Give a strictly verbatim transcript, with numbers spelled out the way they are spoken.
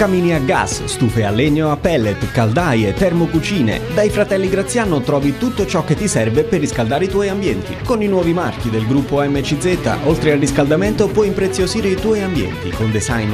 Camini a gas, stufe a legno a pellet, caldaie, termocucine. Dai fratelli Graziano trovi tutto ciò che ti serve per riscaldare i tuoi ambienti. Con i nuovi marchi del gruppo M C Z, oltre al riscaldamento puoi impreziosire i tuoi ambienti con design